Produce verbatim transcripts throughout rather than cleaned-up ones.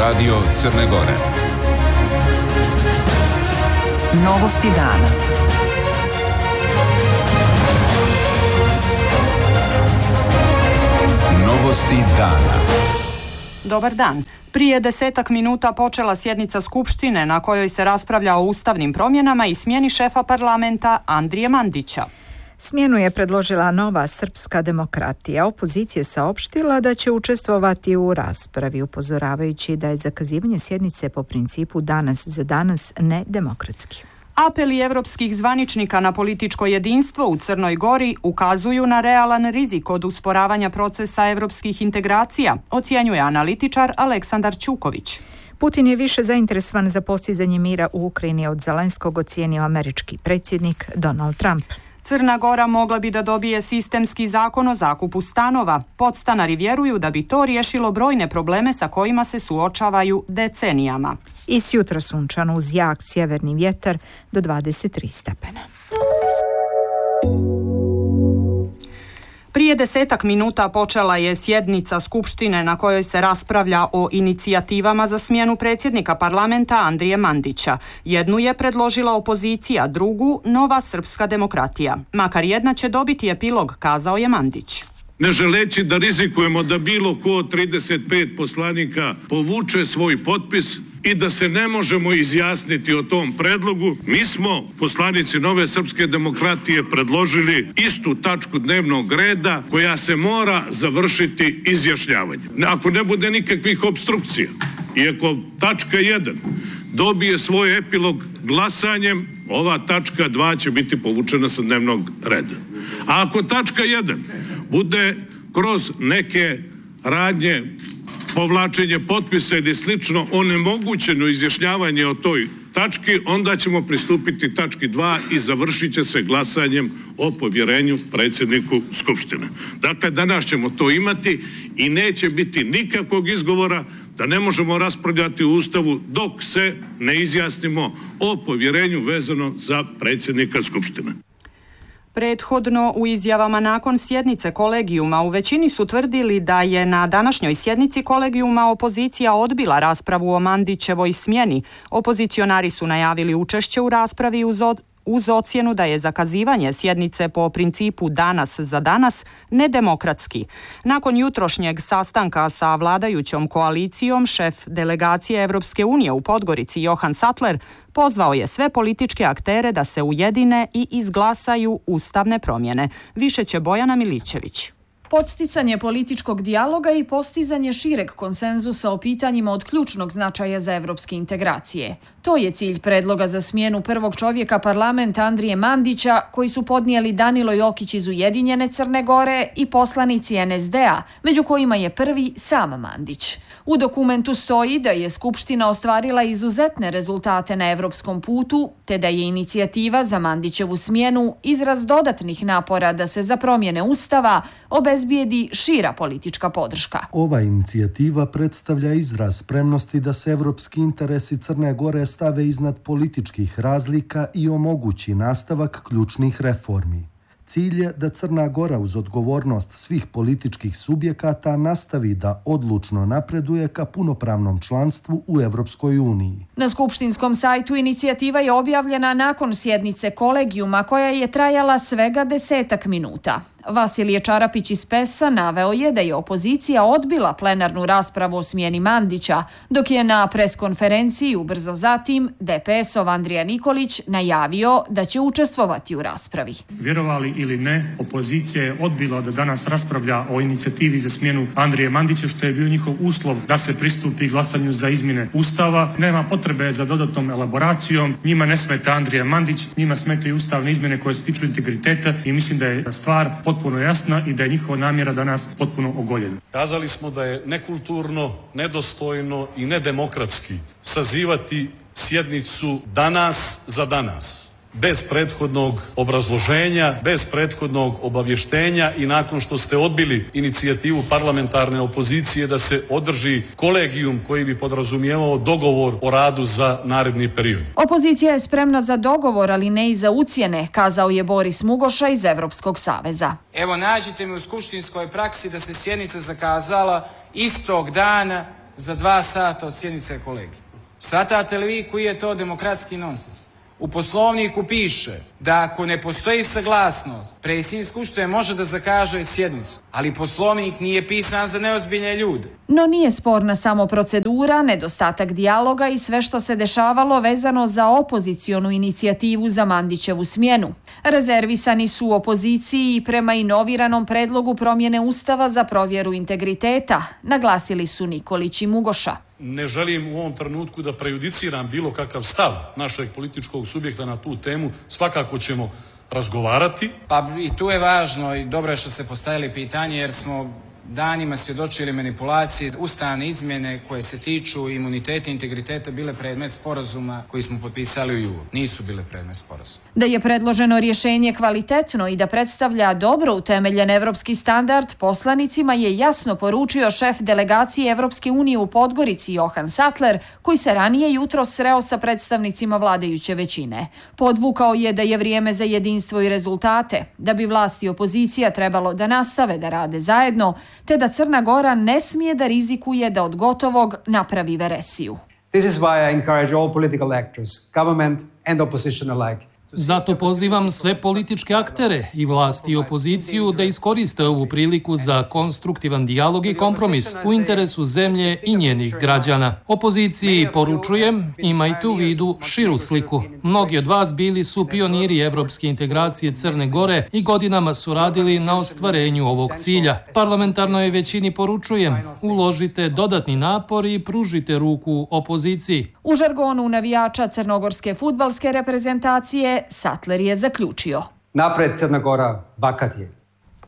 Radio Crne Gore. Novosti dana. Novosti dana. Dobar dan. Prije desetak minuta počela sjednica Skupštine na kojoj se raspravlja o ustavnim promjenama i smjeni šefa parlamenta Andrije Mandića. Smjenu je predložila Nova srpska demokratija. Opozicija je saopštila da će učestvovati u raspravi, upozoravajući da je zakazivanje sjednice po principu danas za danas nedemokratski. Apeli evropskih zvaničnika na političko jedinstvo u Crnoj Gori ukazuju na realan rizik od usporavanja procesa evropskih integracija, ocjenjuje analitičar Aleksandar Ćuković. Putin je više zainteresovan za postizanje mira u Ukrajini od Zelenskog, ocijenio američki predsjednik Donald Trump. Crna Gora mogla bi da dobije sistemski zakon o zakupu stanova. Podstanari vjeruju da bi to riješilo brojne probleme sa kojima se suočavaju decenijama. I sjutra sunčano uz jak sjeverni vjetar do dvadeset tri stepena. Prije desetak minuta počela je sjednica Skupštine na kojoj se raspravlja o inicijativama za smjenu predsjednika parlamenta Andrije Mandića. Jednu je predložila opozicija, drugu Nova srpska demokratija. Makar jedna će dobiti epilog, kazao je Mandić. Ne želeći da rizikujemo da bilo ko od trideset pet poslanika povuče svoj potpis i da se ne možemo izjasniti o tom predlogu, mi smo, poslanici Nove srpske demokratije, predložili istu tačku dnevnog reda koja se mora završiti izjašnjavanjem. Ako ne bude nikakvih opstrukcija i ako tačka jedan dobije svoj epilog glasanjem, ova tačka dva će biti povučena sa dnevnog reda. A ako tačka jedan bude kroz neke radnje, povlačenje potpisa ili slično onemogućeno izjašnjavanje o toj tački, onda ćemo pristupiti tački dva i završit će se glasanjem o povjerenju predsjedniku Skupštine. Dakle, danas ćemo to imati i neće biti nikakvog izgovora da ne možemo raspravljati o Ustavu dok se ne izjasnimo o povjerenju vezano za predsjednika Skupštine. Prethodno u izjavama nakon sjednice kolegijuma u većini su tvrdili da je na današnjoj sjednici kolegijuma opozicija odbila raspravu o Mandićevoj smjeni. Opozicionari su najavili učešće u raspravi uz, od, uz ocjenu da je zakazivanje sjednice po principu danas za danas nedemokratski. Nakon jutrošnjeg sastanka sa vladajućom koalicijom, šef delegacije Evropske unije u Podgorici Johan Sattler pozvao je sve političke aktere da se ujedine i izglasaju ustavne promjene. Više će Bojana Milićević. Podsticanje političkog dijaloga i postizanje šireg konsenzusa o pitanjima od ključnog značaja za evropske integracije. To je cilj predloga za smjenu prvog čovjeka parlamenta Andrije Mandića, koji su podnijeli Danilo Jokić iz Ujedinjene Crne Gore i poslanici en es de a, među kojima je prvi sam Mandić. U dokumentu stoji da je Skupština ostvarila izuzetne rezultate na evropskom putu, te da je inicijativa za Mandićevu smjenu izraz dodatnih napora da se za promjene Ustava obezbijedi šira politička podrška. Ova inicijativa predstavlja izraz spremnosti da se evropski interesi Crne Gore stave iznad političkih razlika i omogući nastavak ključnih reformi. Cilj je da Crna Gora uz odgovornost svih političkih subjekata nastavi da odlučno napreduje ka punopravnom članstvu u Evropskoj uniji. Na skupštinskom sajtu inicijativa je objavljena nakon sjednice kolegijuma koja je trajala svega desetak minuta. Vasilije Čarapić iz PES-a naveo je da je opozicija odbila plenarnu raspravu o smjeni Mandića, dok je na preskonferenciji ubrzo zatim de pe es-ov Andrija Nikolić najavio da će učestvovati u raspravi. Vjerovali ili ne, opozicija je odbila da danas raspravlja o inicijativi za smjenu Andrije Mandića, što je bio njihov uslov da se pristupi glasanju za izmjene Ustava. Nema potrebe za dodatnom elaboracijom. Njima ne smeta Andrija Mandić, njima smetaju ustavne izmjene koje se tiču integriteta i mislim da je stvar potpuno jasna i da je njihova namjera danas potpuno ogoljena. Kazali smo da je nekulturno, nedostojno i nedemokratski sazivati sjednicu danas za danas, bez prethodnog obrazloženja, bez prethodnog obavještenja i nakon što ste odbili inicijativu parlamentarne opozicije da se održi kolegijum koji bi podrazumijevao dogovor o radu za naredni period. Opozicija je spremna za dogovor, ali ne i za ucjene, kazao je Boris Mugoša iz Evropskog saveza. Evo, nađite mi u skupštinskoj praksi da se sjednica zakazala istog dana za dva sata od sjednice kolegija. Svatate li vi koji je to demokratski nonsens? U poslovniku piše da ako ne postoji saglasnost, predsjednik Skupštine može da zakaže sjednicu, ali poslovnik nije pisan za neozbiljne ljude. No nije sporna samo procedura, nedostatak dijaloga i sve što se dešavalo vezano za opozicionu inicijativu za Mandićevu smjenu. Rezervisani su u opoziciji i prema inoviranom predlogu promjene Ustava za provjeru integriteta, naglasili su Nikolić i Mugoša. Ne želim u ovom trenutku da prejudiciram bilo kakav stav našeg političkog subjekta na tu temu. Svakako ćemo razgovarati. Pa i tu je važno i dobro je što ste postavili pitanje jer smo danima svjedočili manipulaciji. Ustavne izmjene koje se tiču imuniteta i integriteta bile predmet sporazuma koji smo potpisali u julu. Nisu bile predmet sporazuma. Da je predloženo rješenje kvalitetno i da predstavlja dobro utemeljen evropski standard, poslanicima je jasno poručio šef delegacije Evropske unije u Podgorici Johan Sattler, koji se ranije jutros sreo sa predstavnicima vladajuće većine. Podvukao je da je vrijeme za jedinstvo i rezultate, da bi vlast i opozicija trebalo da nastave da rade zajedno, te da Crna Gora ne smije da rizikuje da od gotovog napravi veresiju. This is why I encourage all political actors, government and opposition alike. Zato pozivam sve političke aktere, i vlast i opoziciju, da iskoriste ovu priliku za konstruktivan dijalog i kompromis u interesu zemlje i njenih građana. Opoziciji poručujem, imajte u vidu širu sliku. Mnogi od vas bili su pioniri evropske integracije Crne Gore i godinama su radili na ostvarenju ovog cilja. Parlamentarnoj većini poručujem, uložite dodatni napor i pružite ruku opoziciji. U žargonu navijača crnogorske fudbalske reprezentacije Sattler je zaključio. Napred Crna Gora, vakat je.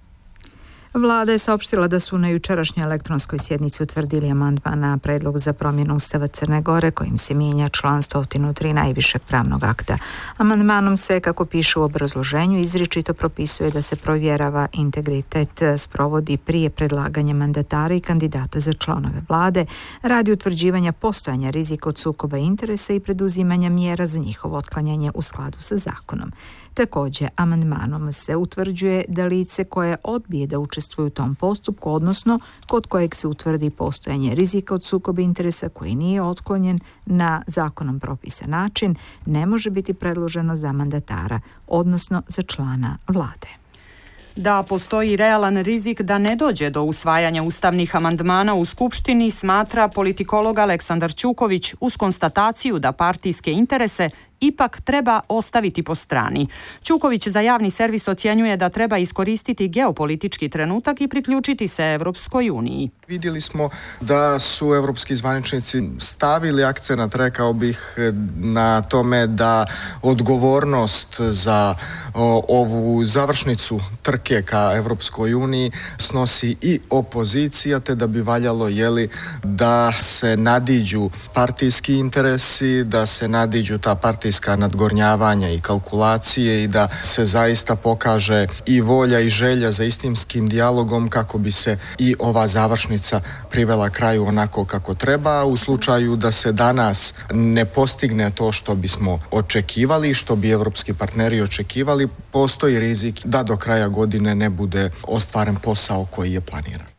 Vlada je saopštila da su na jučerašnjoj elektronskoj sjednici utvrdili amandman na predlog za promjenu Ustava Crne Gore kojim se mijenja član sto tri najvišeg pravnog akta. Amandmanom se, kako piše u obrazloženju, izričito propisuje da se provjerava integritet sprovodi prije predlaganja mandatara i kandidata za članove vlade radi utvrđivanja postojanja rizika od sukoba interesa i preduzimanja mjera za njihovo otklanjanje u skladu sa zakonom. Također, amandmanom se utvrđuje da lice koje odbije da učestvuje u tom postupku, odnosno kod kojeg se utvrdi postojanje rizika od sukoba interesa koji nije otklonjen na zakonom propisan način, ne može biti predloženo za mandatara, odnosno za člana vlade. Da postoji realan rizik da ne dođe do usvajanja ustavnih amandmana u Skupštini, smatra politikolog Aleksandar Ćuković uz konstataciju da partijske interese ipak treba ostaviti po strani. Ćuković za javni servis ocjenjuje da treba iskoristiti geopolitički trenutak i priključiti se Evropskoj uniji. Vidjeli smo da su evropski zvaničnici stavili akcenat, rekao bih, na tome da odgovornost za o, ovu završnicu trke ka Evropskoj uniji snosi i opozicija, te da bi valjalo jeli, da se nadiđu partijski interesi, da se nadiđu ta partijska nadgornjavanja i kalkulacije i da se zaista pokaže i volja i želja za istinskim dijalogom kako bi se i ova završnica privela kraju onako kako treba. U slučaju da se danas ne postigne to što bismo očekivali, što bi evropski partneri očekivali, postoji rizik da do kraja godine ne bude ostvaren posao koji je planiran.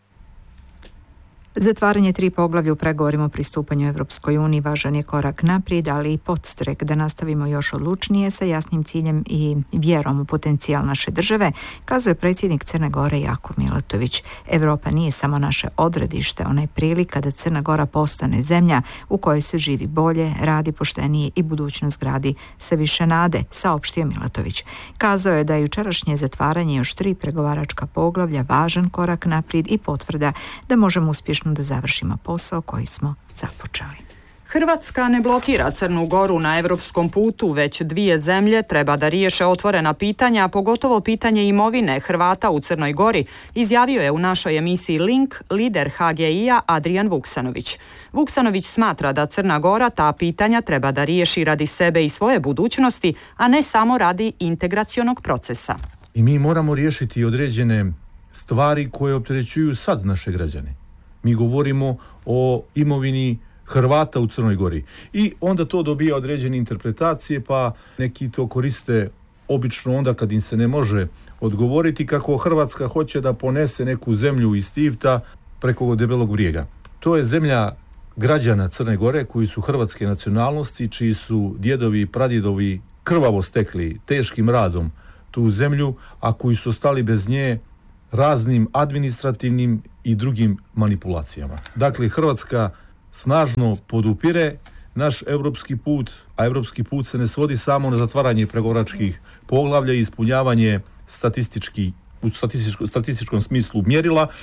Zatvaranje tri poglavlja u pregovorima o pristupanju Evropskoj uniji važan je korak naprijed, ali i podstrek da nastavimo još odlučnije sa jasnim ciljem i vjerom u potencijal naše države, kazuje predsjednik Crne Gore Jakov Milatović. Evropa nije samo naše odredište, ona je prilika da Crna Gora postane zemlja u kojoj se živi bolje, radi poštenije i budućnost gradi sa više nade, saopštio Milatović. Kazao je da je jučerašnje zatvaranje još tri pregovaračka poglavlja važan korak naprijed i potvrda da možemo uspješno da završimo posao koji smo započeli. Hrvatska ne blokira Crnu Goru na evropskom putu, već dvije zemlje treba da riješe otvorena pitanja, a pogotovo pitanje imovine Hrvata u Crnoj Gori, izjavio je u našoj emisiji Link lider H G I-a Adrijan Vuksanović. Vuksanović smatra da Crna Gora ta pitanja treba da riješi radi sebe i svoje budućnosti, a ne samo radi integracionog procesa. I mi moramo riješiti određene stvari koje opterećuju sad naše građane. Mi govorimo o imovini Hrvata u Crnoj Gori i onda to dobija određene interpretacije, pa neki to koriste obično onda kad im se ne može odgovoriti kako Hrvatska hoće da ponese neku zemlju iz Tivta preko Debelog brijega. To je zemlja građana Crne Gore koji su hrvatske nacionalnosti, čiji su djedovi i pradjedovi krvavo stekli teškim radom tu zemlju, a koji su ostali bez nje raznim administrativnim i drugim manipulacijama. Dakle, Hrvatska snažno podupire naš europski put, a europski put se ne svodi samo na zatvaranje pregovaračkih poglavlja i ispunjavanje statistički, u statističko, statističkom smislu mjerila,